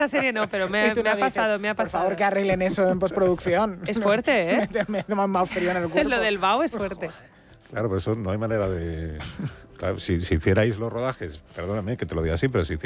Esta serie no, pero me Y tú ha no dices, pasado. Por favor, que arreglen eso en postproducción. Es fuerte, ¿eh? Meterme más frío en el cuerpo. Lo del vaho es fuerte. Claro, pero eso no hay manera de... Claro, si hicierais los rodajes, perdóname que te lo diga así, pero si